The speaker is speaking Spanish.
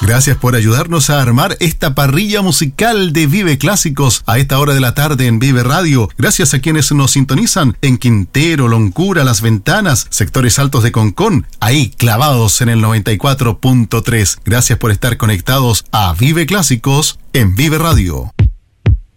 Gracias por ayudarnos a armar esta parrilla musical de Vive Clásicos a esta hora de la tarde en Vive Radio. Gracias a quienes nos sintonizan en Quintero, Loncura, Las Ventanas, sectores altos de Concón, ahí clavados en el 94.3. Gracias por estar conectados a Vive Clásicos en Vive Radio.